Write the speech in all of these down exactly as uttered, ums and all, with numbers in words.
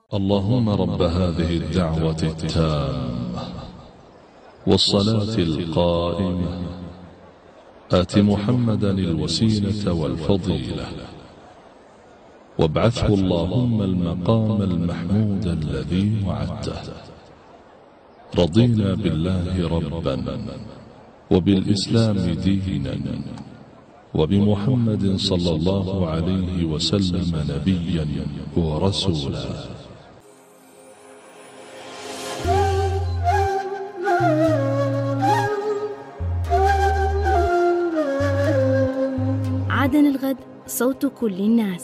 اللهم رب هذه الدعوة التامة والصلاة القائمة آت محمدا الوسيلة والفضيلة وابعثه اللهم المقام المحمود الذي وعدته. رضينا بالله ربا وبالإسلام دينا وبمحمد صلى الله عليه وسلم نبيا ورسولا. عدن الغد، صوت كل الناس.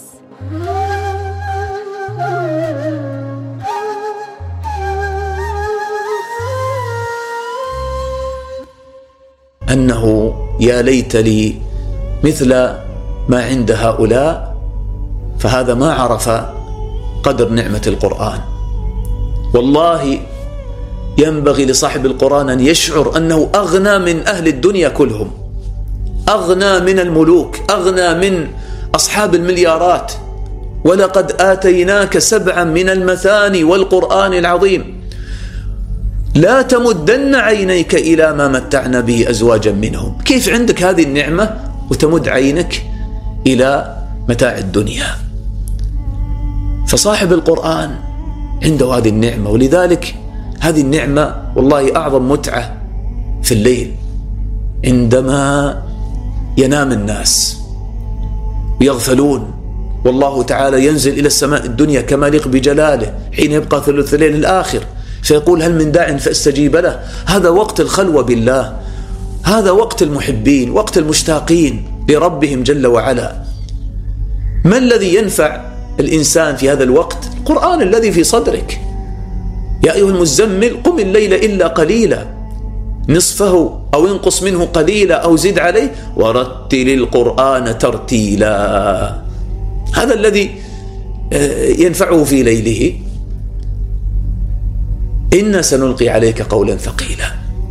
أنه يا ليت لي مثل ما عند هؤلاء، فهذا ما عرف قدر نعمة القرآن. والله ينبغي لصاحب القرآن أن يشعر أنه أغنى من أهل الدنيا كلهم، أغنى من الملوك، أغنى من أصحاب المليارات. ولقد آتيناك سبعا من المثاني والقرآن العظيم لا تمدن عينيك إلى ما متعنا به أزواجا منهم. كيف عندك هذه النعمة وتمد عينك إلى متاع الدنيا؟ فصاحب القرآن عنده هذه النعمة، ولذلك هذه النعمة والله أعظم متعة في الليل عندما ينام الناس ويغفلون، والله تعالى ينزل إلى السماء الدنيا كما يليق بجلاله حين يبقى ثلث الليل الآخر، فيقول هل من داع فاستجيب له. هذا وقت الخلوة بالله، هذا وقت المحبين، وقت المشتاقين لربهم جل وعلا. ما الذي ينفع الإنسان في هذا الوقت؟ القرآن الذي في صدرك. يا أيها المزمل قم الليل إلا قليلا نصفه أو انقص منه قليلا أو زد عليه ورتل القرآن ترتيلا. هذا الذي ينفعه في ليله. إنا سنلقي عليك قولا ثقيلا.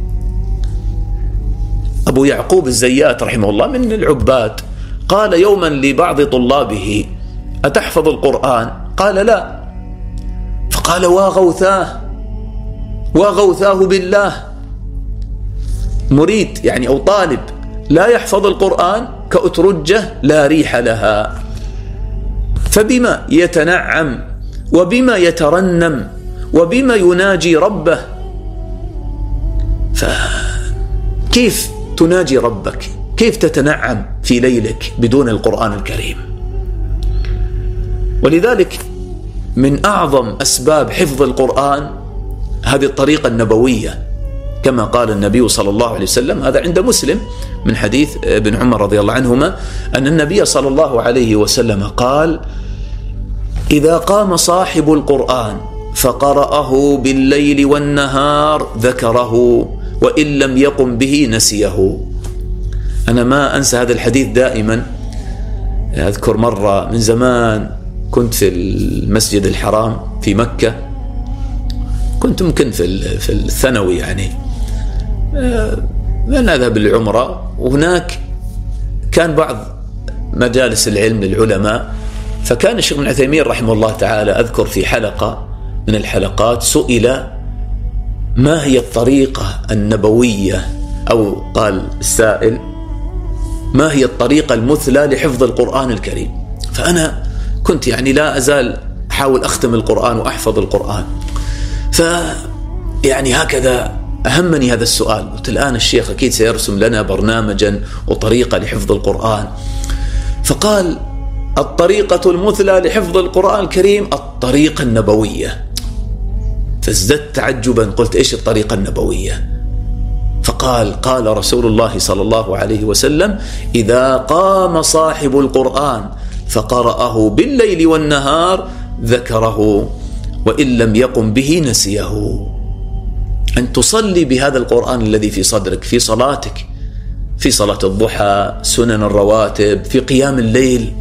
أبو يعقوب الزيات رحمه الله من العباد قال يوما لبعض طلابه أتحفظ القرآن؟ قال لا. فقال واغوثاه واغوثاه بالله. مريد يعني أو طالب لا يحفظ القرآن كأترجة لا ريح لها. فبما يتنعم وبما يترنم وبما يناجي ربه. فكيف تناجي ربك؟ كيف تتنعم في ليلك بدون القرآن الكريم؟ ولذلك من أعظم أسباب حفظ القرآن هذه الطريقة النبوية، كما قال النبي صلى الله عليه وسلم، هذا عند مسلم من حديث ابن عمر رضي الله عنهما أن النبي صلى الله عليه وسلم قال إذا قام صاحب القرآن فقرأه بالليل والنهار ذكره وإن لم يقم به نسيه. أنا ما أنسى هذا الحديث دائما. أذكر مرة من زمان كنت في المسجد الحرام في مكة، كنت ممكن في في الثانوي يعني، نذهب للعمرة، وهناك كان بعض مجالس العلم للعلماء. فكان الشيخ ابن عثيمين رحمه الله تعالى أذكر في حلقة من الحلقات سئل ما هي الطريقة النبوية، أو قال السائل ما هي الطريقة المثلى لحفظ القرآن الكريم. فأنا كنت يعني لا أزال أحاول أختم القرآن وأحفظ القرآن، فيعني هكذا أهمني هذا السؤال. قلت الآن الشيخ أكيد سيرسم لنا برنامجا وطريقة لحفظ القرآن. فقال الطريقة المثلى لحفظ القرآن الكريم الطريقة النبوية. فازددت تعجبا، قلت إيش الطريقة النبوية؟ فقال قال رسول الله صلى الله عليه وسلم إذا قام صاحب القرآن فقرأه بالليل والنهار ذكره وإن لم يقم به نسيه. أن تصلي بهذا القرآن الذي في صدرك في صلاتك، في صلاة الضحى، سنن الرواتب، في قيام الليل،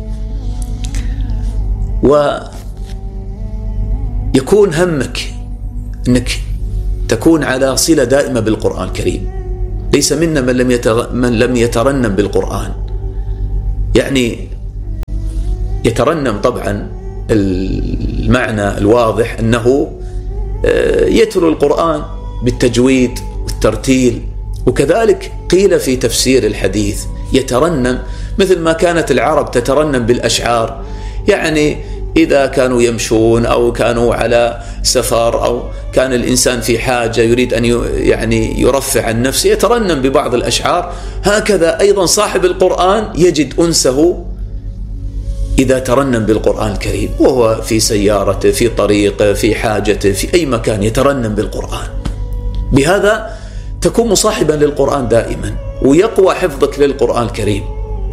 ويكون همك أنك تكون على صلة دائمة بالقرآن الكريم. ليس منا من لم من لم يترنم بالقرآن، يعني يترنم طبعا المعنى الواضح أنه يتلو القرآن بالتجويد والترتيل. وكذلك قيل في تفسير الحديث يترنم مثل ما كانت العرب تترنم بالأشعار، يعني إذا كانوا يمشون أو كانوا على سفر أو كان الإنسان في حاجة يريد أن يعني يرفع عن نفسه يترنم ببعض الأشعار. هكذا أيضا صاحب القرآن يجد أنسه إذا ترنم بالقرآن الكريم، وهو في سيارته، في طريقه، في حاجته، في أي مكان يترنم بالقرآن. بهذا تكون مصاحبا للقرآن دائما ويقوى حفظك للقرآن الكريم.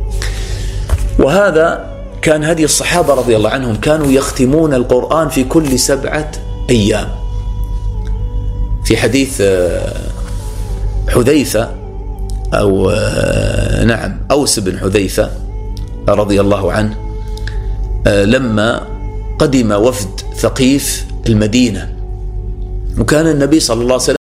وهذا كان هدي الصحابة رضي الله عنهم، كانوا يختمون القرآن في كل سبعة أيام. في حديث حذيفة أو نعم أوس بن حذيفة رضي الله عنه، لما قدم وفد ثقيف المدينة، وكان النبي صلى الله عليه وسلم